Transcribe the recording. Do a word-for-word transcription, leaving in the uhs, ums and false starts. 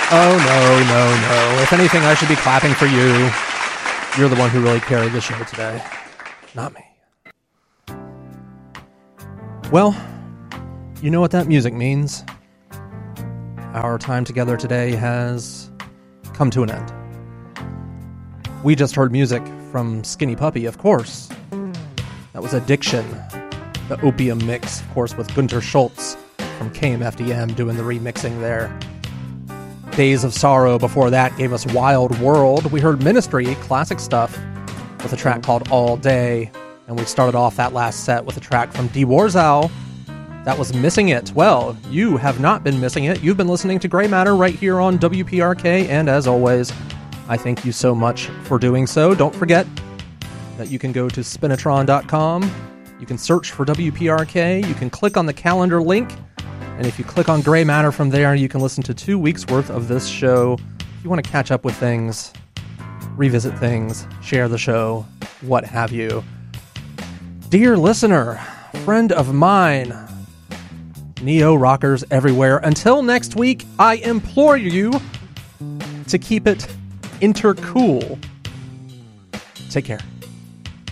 Oh, no, no, no. If anything, I should be clapping for you. You're the one who really carried the show today, not me. Well, you know what that music means. Our time together today has come to an end. We just heard music from Skinny Puppy, of course. That was Addiction, the Opium mix, of course, with Gunter Schultz from K M F D M doing the remixing there. Days of Sorrow before that gave us Wild World. We heard Ministry, classic stuff, with a track called All Day. And we started off that last set with a track from D. Warzow. That was Missing It. Well, you have not been missing it. You've been listening to Grey Matter right here on W P R K. And as always, I thank you so much for doing so. Don't forget that you can go to Spinatron dot com. You can search for W P R K. You can click on the calendar link. And if you click on Grey Matter from there, you can listen to two weeks worth of this show. If you want to catch up with things, revisit things, share the show, what have you. Dear listener, friend of mine, Neo Rockers everywhere, until next week, I implore you to keep it intercool. Take care.